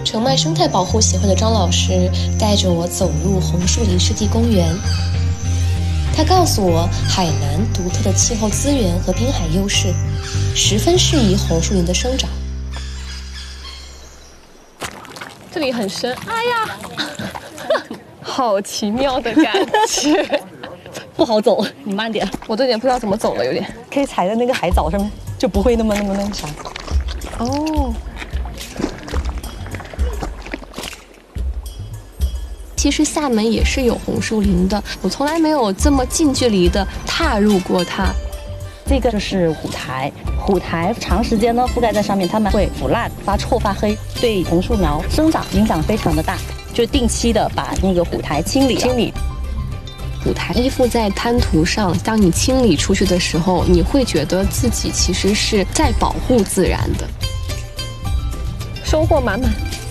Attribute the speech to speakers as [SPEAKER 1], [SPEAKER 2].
[SPEAKER 1] 澄迈生态保护协会的张老师带着我走入红树林湿地公园。他告诉我，海南独特的气候资源和滨海优势，十分适宜红树林的生长。这里很深，哎呀，好奇妙的感觉。
[SPEAKER 2] 不好走，你慢点。
[SPEAKER 1] 我都有点不知道怎么走了，有点。
[SPEAKER 2] 可以踩在那个海藻上面，就不会那么啥。
[SPEAKER 1] 哦。其实厦门也是有红树林的，我从来没有这么近距离的踏入过它。
[SPEAKER 2] 这个就是虎苔，虎苔长时间呢覆盖在上面，它们会腐烂、发臭、发黑，对红树苗生长影响非常的大。就定期的把那个虎苔清理。虎苔
[SPEAKER 1] 依附在滩涂上，当你清理出去的时候，你会觉得自己其实是在保护自然的，收获满满。